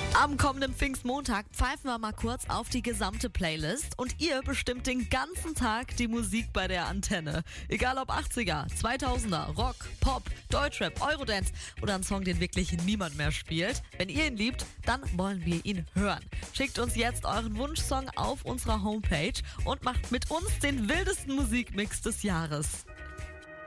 Am kommenden Pfingstmontag pfeifen wir mal kurz auf die gesamte Playlist und ihr bestimmt den ganzen Tag die Musik bei der Antenne. Egal ob 80er, 2000er, Rock, Pop, Deutschrap, Eurodance oder ein Song, den wirklich niemand mehr spielt. Wenn ihr ihn liebt, dann wollen wir ihn hören. Schickt uns jetzt euren Wunschsong auf unserer Homepage und macht mit uns den wildesten Musikmix des Jahres.